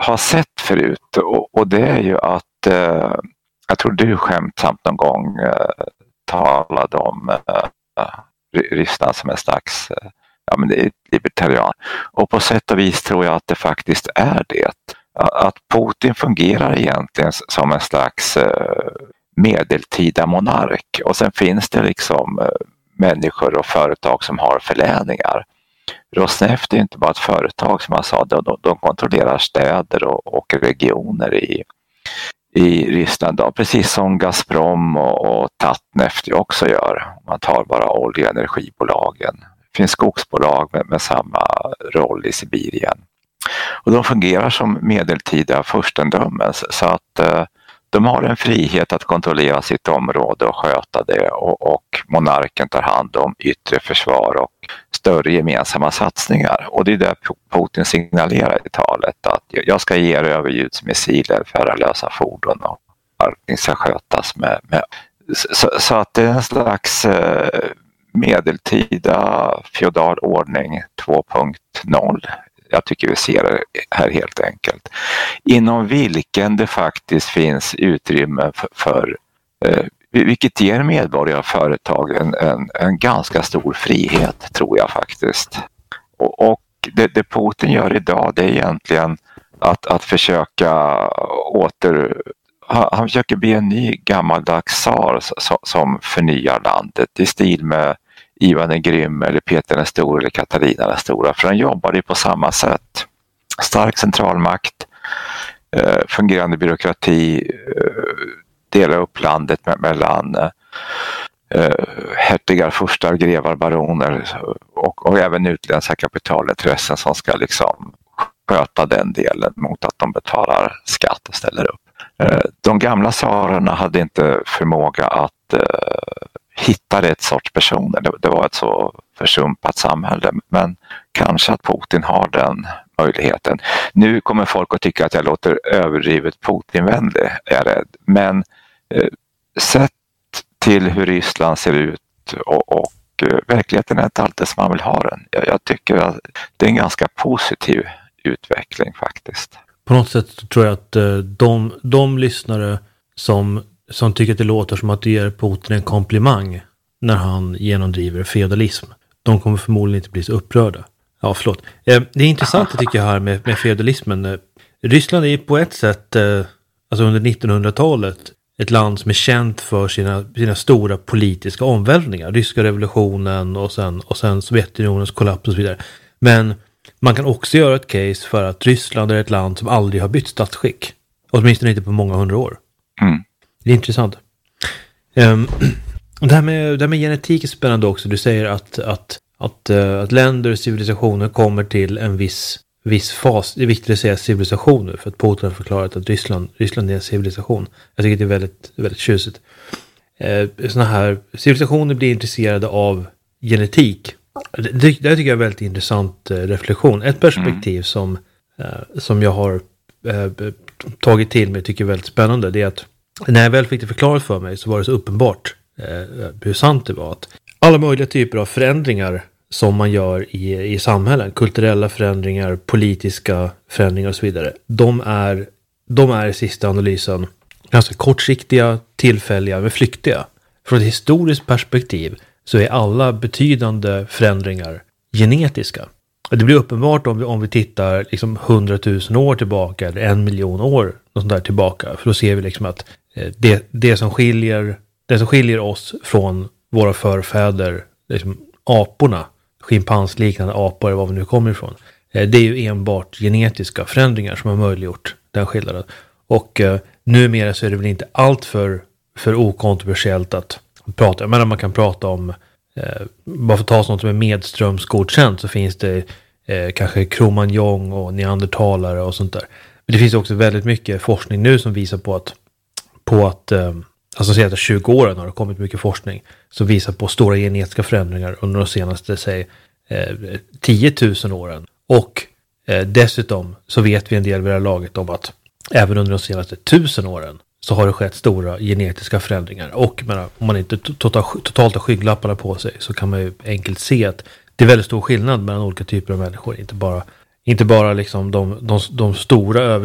har sett förut, och det är ju att jag tror du skämtsamt någon gång talade om Ryssland som en slags libertarian. Och på sätt och vis tror jag att det faktiskt är det. Att Putin fungerar egentligen som en slags medeltida monark. Och sen finns det liksom människor och företag som har förläningar. Rosneft är inte bara ett företag, som jag sa, de kontrollerar städer och regioner i Ryssland, då, precis som Gazprom och Tatneft också gör. Man tar bara olje- och energibolagen. Det finns skogsbolag med samma roll i Sibirien. Och de fungerar som medeltida furstendömen, så att de har en frihet att kontrollera sitt område och sköta det, och monarken tar hand om yttre försvar och större gemensamma satsningar. Och det är det Putin signalerar i talet, att jag ska ge er överljudsmissiler, förarlösa fordon, och allting ska skötas med. Så att det är en slags medeltida feodal ordning 2.0. Jag tycker vi ser det här helt enkelt. Inom vilken det faktiskt finns utrymme för vilket ger medborgare och företag en ganska stor frihet, tror jag faktiskt. Och det Putin gör idag, det är egentligen att försöka han försöker bli en ny gammaldags tsar som förnyar landet i stil med Ivan den Grymme eller Peter den Store eller Katarina den Stora, för de jobbade på samma sätt. Stark centralmakt, fungerande byråkrati, dela upp landet mellan hertigar, furstar, grevar, baroner och även utländska kapitalintressen som ska liksom sköta den delen mot att de betalar skatt och ställer upp. De gamla tsarerna hade inte förmåga att hitta rätt sorts personer. Det var ett så försumpat samhälle, men kanske att Putin har den möjligheten. Nu kommer folk att tycka att jag låter överdrivet Putinvänlig, är jag rädd. Men sett till hur Ryssland ser ut och verkligheten är inte alltid som man vill ha den. Jag tycker att det är en ganska positiv utveckling faktiskt. På något sätt tror jag att de lyssnare som tycker att det låter som att det ger Putin en komplimang när han genomdriver feudalism, de kommer förmodligen inte bli så upprörda. Ja, förlåt. Det är intressant tycker jag här med feudalismen. Ryssland är på ett sätt, alltså under 1900-talet, ett land som är känt för sina stora politiska omvälvningar. Ryska revolutionen och sen Sovjetunionens kollaps och så vidare. Men man kan också göra ett case för att Ryssland är ett land som aldrig har bytt statsskick. Åtminstone inte på många hundra år. Mm. Det är intressant. Det här med genetik är spännande också. Du säger att länder och civilisationer kommer till en viss fas. Det är viktigt att säga civilisationer, för att Putin har förklarat att Ryssland är en civilisation. Jag tycker det är väldigt, väldigt tjusigt. Såna här civilisationer blir intresserade av genetik. Det tycker jag är en väldigt intressant reflektion. Ett perspektiv som jag har tagit till mig, tycker är väldigt spännande, det är att när jag väl fick det förklarat för mig så var det så uppenbart hur sant det var, att alla möjliga typer av förändringar som man gör i samhällen, kulturella förändringar, politiska förändringar och så vidare, de är i sista analysen ganska kortsiktiga, tillfälliga, men flyktiga. Från ett historiskt perspektiv så är alla betydande förändringar genetiska. Och det blir uppenbart om vi tittar liksom 100 000 år tillbaka eller 1 miljon år och sånt där tillbaka, för då ser vi liksom att det som skiljer oss från våra förfäder, liksom aporna, schimpansliknande apor, var vi nu kommer ifrån, det är ju enbart genetiska förändringar som har möjliggjort den skillnaden. Och numera så är det väl inte allt för okontroversiellt att prata. Jag menar, man kan prata om, bara för att ta sånt som är medströmsgodkänt, så finns det kanske Cro-Magnon och neandertalare och sånt där. Men det finns också väldigt mycket forskning nu som visar på att alltså de senaste 20 åren har det kommit mycket forskning som visar på stora genetiska förändringar under de senaste, säg, 10 000 åren. Och dessutom så vet vi en del vid det här laget om att även under de senaste 1000 åren så har det skett stora genetiska förändringar. Och om man inte totalt har skygglapparna på sig, så kan man ju enkelt se att det är väldigt stor skillnad mellan olika typer av människor. Inte bara liksom de stora